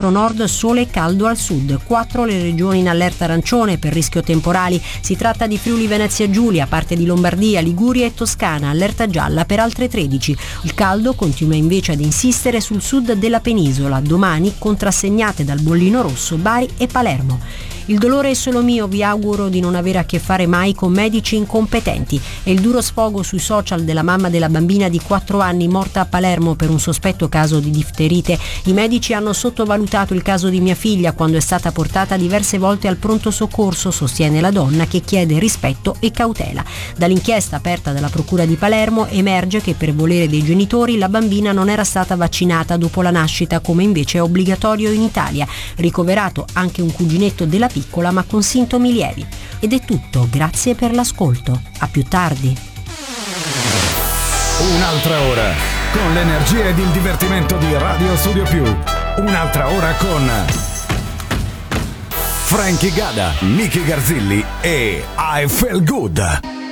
centro-nord, sole e caldo al sud. 4 le regioni in allerta arancione per rischio temporali. Si tratta di Friuli Venezia Giulia, parte di Lombardia, Liguria e Toscana, allerta gialla per altre 13. Il caldo continua invece ad insistere sul sud della penisola, domani contrassegnate dal bollino rosso Bari e Palermo. Il dolore è solo mio, vi auguro di non avere a che fare mai con medici incompetenti. È il duro sfogo sui social della mamma della bambina di 4 anni morta a Palermo per un sospetto caso di difterite. I medici hanno sottovalutato il caso di mia figlia quando è stata portata diverse volte al pronto soccorso, sostiene la donna, che chiede rispetto e cautela. Dall'inchiesta aperta dalla Procura di Palermo emerge che per volere dei genitori la bambina non era stata vaccinata dopo la nascita, come invece è obbligatorio in Italia. Ricoverato anche un cuginetto della piccola, ma con sintomi lievi. Ed è tutto, grazie per l'ascolto. A più tardi. Un'altra ora con l'energia ed il divertimento di Radio Studio Più. Un'altra ora con Frankie Gada, Nicky Garzilli e I Feel Good.